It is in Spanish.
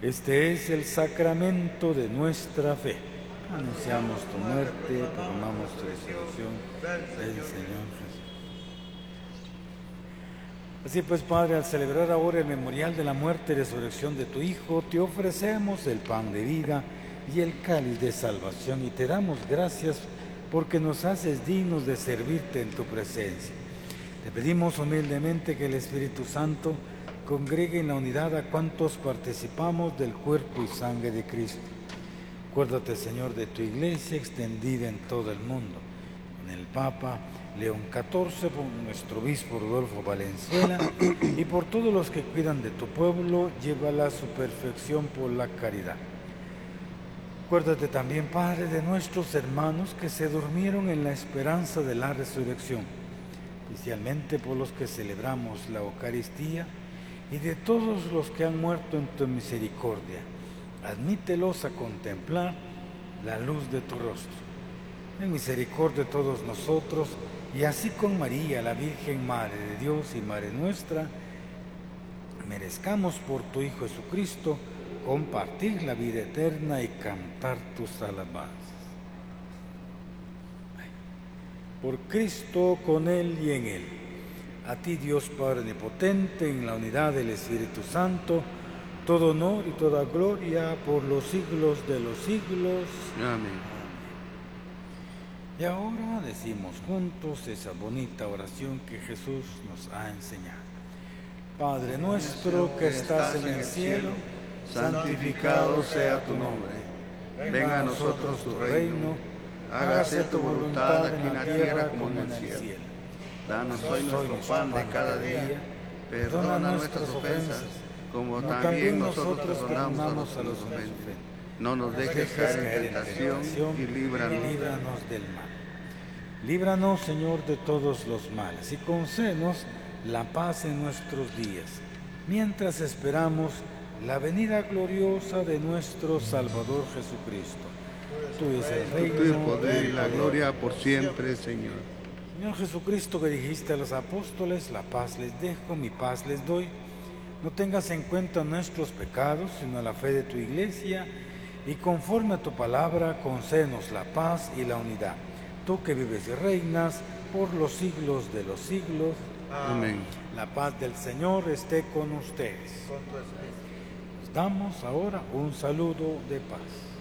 Este es el sacramento de nuestra fe. Anunciamos tu muerte, proclamamos tu resurrección, del Señor Jesús. Así pues, Padre, al celebrar ahora el memorial de la muerte y resurrección de tu Hijo, te ofrecemos el pan de vida y el cáliz de salvación, y te damos gracias porque nos haces dignos de servirte en tu presencia. Te pedimos humildemente que el Espíritu Santo congregue en la unidad a cuantos participamos del cuerpo y sangre de Cristo. Acuérdate, Señor, de tu Iglesia extendida en todo el mundo, con el Papa León XIV, por nuestro obispo Rodolfo Valenzuela, y por todos los que cuidan de tu pueblo, llévala a su perfección por la caridad. Acuérdate también, Padre, de nuestros hermanos que se durmieron en la esperanza de la resurrección, especialmente por los que celebramos la Eucaristía, y de todos los que han muerto en tu misericordia. Admítelos a contemplar la luz de tu rostro. En misericordia de todos nosotros, y así con María, la Virgen Madre de Dios y Madre nuestra, merezcamos por tu Hijo Jesucristo compartir la vida eterna y cantar tus alabanzas. Por Cristo, con Él y en Él. A ti, Dios Padre Omnipotente, en la unidad del Espíritu Santo, todo honor y toda gloria por los siglos de los siglos. Amén. Y ahora decimos juntos esa bonita oración que Jesús nos ha enseñado. Padre nuestro que estás en el cielo, santificado sea tu nombre. Venga a nosotros tu reino, hágase tu voluntad en la tierra como en el cielo. Danos hoy nuestro pan de cada día, perdona nuestras ofensas, como también nosotros perdonamos a los ofensores. No nos dejes caer en tentación y líbranos del mal. Líbranos, Señor, de todos los males y concédenos la paz en nuestros días, mientras esperamos la venida gloriosa de nuestro Salvador Jesucristo. Tú es el reino, el poder y la gloria por siempre, Señor. Señor Jesucristo, que dijiste a los apóstoles, la paz les dejo, mi paz les doy. No tengas en cuenta nuestros pecados, sino la fe de tu Iglesia, y conforme a tu palabra, concédenos la paz y la unidad. Tú que vives y reinas por los siglos de los siglos. Amén. La paz del Señor esté con ustedes. Nos damos ahora un saludo de paz.